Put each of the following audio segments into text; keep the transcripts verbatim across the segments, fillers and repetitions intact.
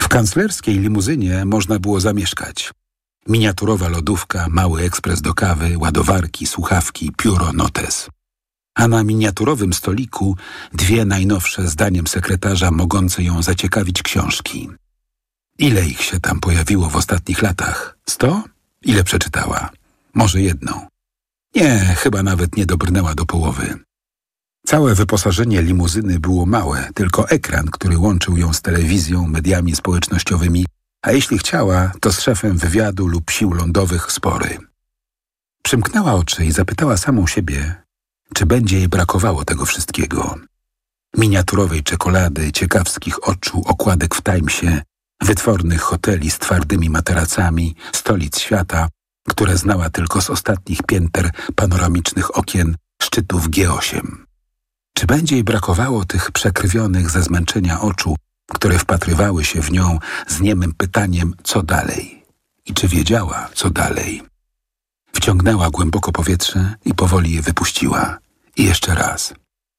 W kanclerskiej limuzynie można było zamieszkać. Miniaturowa lodówka, mały ekspres do kawy, ładowarki, słuchawki, pióro, notes. A na miniaturowym stoliku dwie najnowsze, zdaniem sekretarza, mogące ją zaciekawić książki. Ile ich się tam pojawiło w ostatnich latach? Sto? Ile przeczytała? Może jedną. Nie, chyba nawet nie dobrnęła do połowy. Całe wyposażenie limuzyny było małe, tylko ekran, który łączył ją z telewizją, mediami społecznościowymi, a jeśli chciała, to z szefem wywiadu lub sił lądowych spory. Przymknęła oczy i zapytała samą siebie, czy będzie jej brakowało tego wszystkiego. Miniaturowej czekolady, ciekawskich oczu, okładek w Timesie, wytwornych hoteli z twardymi materacami, stolic świata, które znała tylko z ostatnich pięter panoramicznych okien szczytów G osiem. Czy będzie jej brakowało tych przekrwionych ze zmęczenia oczu, które wpatrywały się w nią z niemym pytaniem, co dalej? I czy wiedziała, co dalej? Wciągnęła głęboko powietrze i powoli je wypuściła. I jeszcze raz.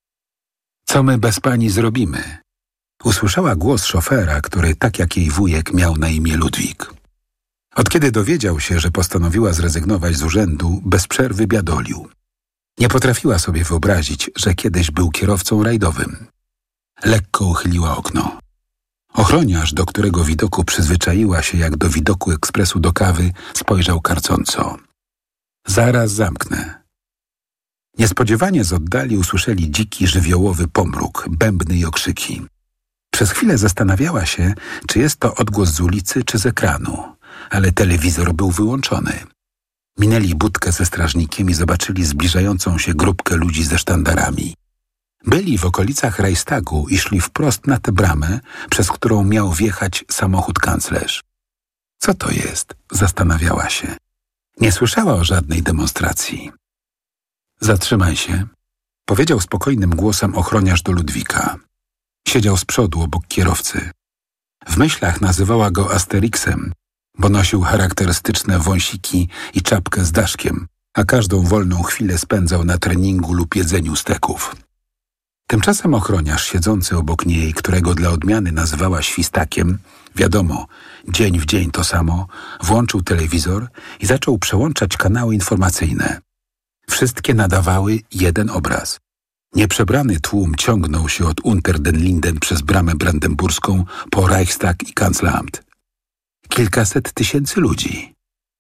Co my bez pani zrobimy? Usłyszała głos szofera, który tak jak jej wujek miał na imię Ludwik. Od kiedy dowiedział się, że postanowiła zrezygnować z urzędu, bez przerwy biadolił. Nie potrafiła sobie wyobrazić, że kiedyś był kierowcą rajdowym. Lekko uchyliła okno. Ochroniarz, do którego widoku przyzwyczaiła się jak do widoku ekspresu do kawy, spojrzał karcąco. Zaraz zamknę. Niespodziewanie z oddali usłyszeli dziki, żywiołowy pomruk, bębny i okrzyki. Przez chwilę zastanawiała się, czy jest to odgłos z ulicy, czy z ekranu, ale telewizor był wyłączony. Minęli budkę ze strażnikiem i zobaczyli zbliżającą się grupkę ludzi ze sztandarami. Byli w okolicach Reichstagu i szli wprost na tę bramę, przez którą miał wjechać samochód kanclerz. Co to jest? Zastanawiała się. Nie słyszała o żadnej demonstracji. Zatrzymaj się, powiedział spokojnym głosem ochroniarz do Ludwika. Siedział z przodu obok kierowcy. W myślach nazywała go Asterixem, bo nosił charakterystyczne wąsiki i czapkę z daszkiem, a każdą wolną chwilę spędzał na treningu lub jedzeniu steków. Tymczasem ochroniarz siedzący obok niej, którego dla odmiany nazywała świstakiem, wiadomo, dzień w dzień to samo, włączył telewizor i zaczął przełączać kanały informacyjne. Wszystkie nadawały jeden obraz. Nieprzebrany tłum ciągnął się od Unter den Linden przez bramę brandenburską po Reichstag i Kanzleramt. Kilkaset tysięcy ludzi.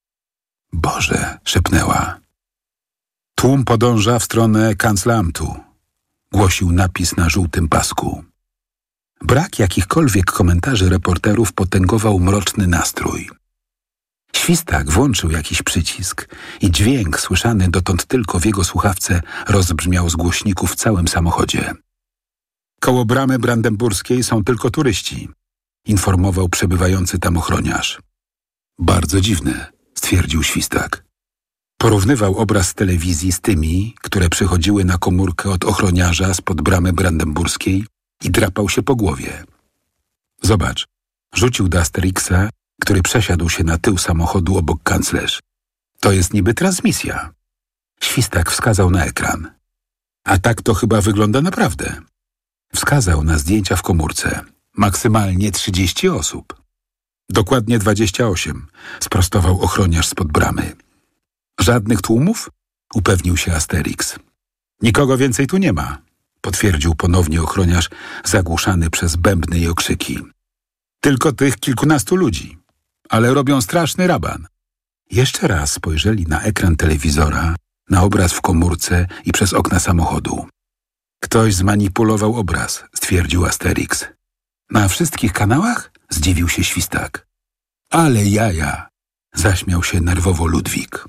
Boże, szepnęła. Tłum podąża w stronę Kanzleramtu, głosił napis na żółtym pasku. Brak jakichkolwiek komentarzy reporterów potęgował mroczny nastrój. Świstak włączył jakiś przycisk i dźwięk słyszany dotąd tylko w jego słuchawce rozbrzmiał z głośników w całym samochodzie. Koło bramy brandenburskiej są tylko turyści, informował przebywający tam ochroniarz. Bardzo dziwne, stwierdził Świstak. Porównywał obraz z telewizji z tymi, które przychodziły na komórkę od ochroniarza spod bramy brandenburskiej i drapał się po głowie. Zobacz, rzucił do Asterixa, który przesiadł się na tył samochodu obok kanclerz. To jest niby transmisja. Świstak wskazał na ekran. A tak to chyba wygląda naprawdę. Wskazał na zdjęcia w komórce. Maksymalnie trzydzieści osób. Dokładnie dwadzieścia osiem, sprostował ochroniarz spod bramy. Żadnych tłumów? Upewnił się Asterix. Nikogo więcej tu nie ma, potwierdził ponownie ochroniarz, zagłuszany przez bębny i okrzyki. Tylko tych kilkunastu ludzi, ale robią straszny raban. Jeszcze raz spojrzeli na ekran telewizora, na obraz w komórce i przez okna samochodu. Ktoś zmanipulował obraz, stwierdził Asterix. Na wszystkich kanałach? Zdziwił się Świstak. Ale jaja, zaśmiał się nerwowo Ludwik.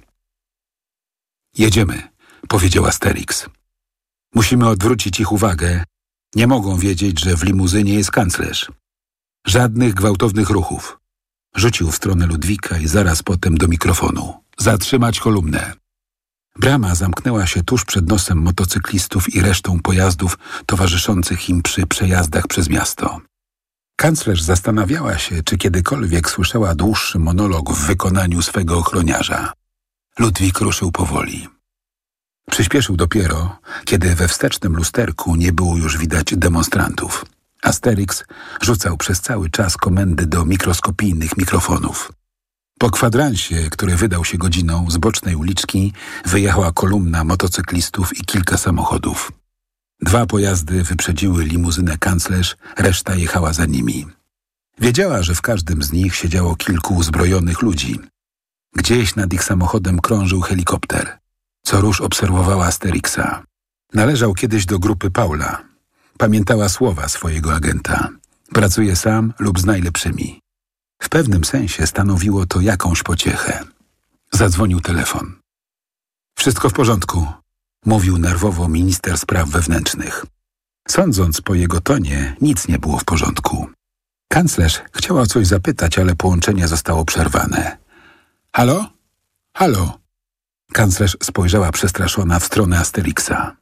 Jedziemy, powiedział Asterix. Musimy odwrócić ich uwagę. Nie mogą wiedzieć, że w limuzynie jest kanclerz. Żadnych gwałtownych ruchów. Rzucił w stronę Ludwika i zaraz potem do mikrofonu. Zatrzymać kolumnę. Brama zamknęła się tuż przed nosem motocyklistów i resztą pojazdów towarzyszących im przy przejazdach przez miasto. Kanclerz zastanawiała się, czy kiedykolwiek słyszała dłuższy monolog w wykonaniu swego ochroniarza. Ludwik ruszył powoli. Przyspieszył dopiero, kiedy we wstecznym lusterku nie było już widać demonstrantów. Asterix rzucał przez cały czas komendy do mikroskopijnych mikrofonów. Po kwadransie, który wydał się godziną, z bocznej uliczki wyjechała kolumna motocyklistów i kilka samochodów. Dwa pojazdy wyprzedziły limuzynę kanclerz, reszta jechała za nimi. Wiedziała, że w każdym z nich siedziało kilku uzbrojonych ludzi. Gdzieś nad ich samochodem krążył helikopter. Co rusz obserwowała Asterixa. Należał kiedyś do grupy Paula. Pamiętała słowa swojego agenta. Pracuje sam lub z najlepszymi. W pewnym sensie stanowiło to jakąś pociechę. Zadzwonił telefon. Wszystko w porządku, mówił nerwowo minister spraw wewnętrznych. Sądząc po jego tonie, nic nie było w porządku. Kanclerz chciała o coś zapytać, ale połączenie zostało przerwane. Halo? Halo? Kanclerz spojrzała przestraszona w stronę Asterixa.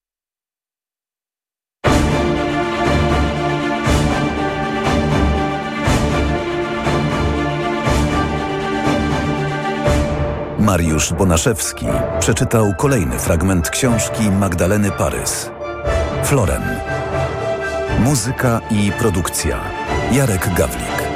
Mariusz Bonaszewski przeczytał kolejny fragment książki Magdaleny Parys. Floren. Muzyka i produkcja Jarek Gawlik.